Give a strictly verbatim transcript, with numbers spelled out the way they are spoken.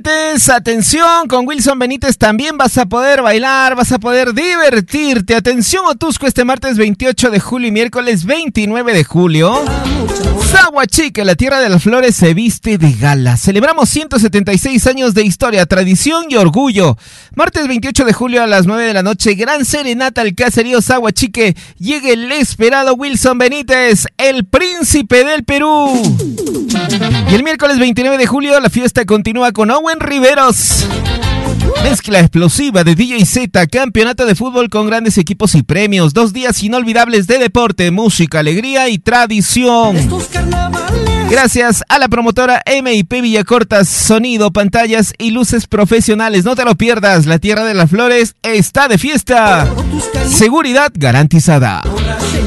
Benítez, atención, con Wilson Benítez también vas a poder bailar, vas a poder divertirte. Atención, Otusco, este martes veintiocho de julio y miércoles veintinueve de julio. Sagua Chica, la tierra de las flores, se viste de gala. Celebramos ciento setenta y seis años de historia, tradición y orgullo. Martes veintiocho de julio a las nueve de la noche, gran serenata al caserío Sagua Chique. Llega el esperado Wilson Benítez, el príncipe del Perú. Y el miércoles veintinueve de julio la fiesta continúa con Owen Riveros. Mezcla explosiva de D J Z, campeonato de fútbol con grandes equipos y premios, dos días inolvidables de deporte, música, alegría y tradición. Gracias a la promotora M I P Villacorta, sonido, pantallas y luces profesionales. No te lo pierdas, la Tierra de las Flores está de fiesta. Seguridad garantizada.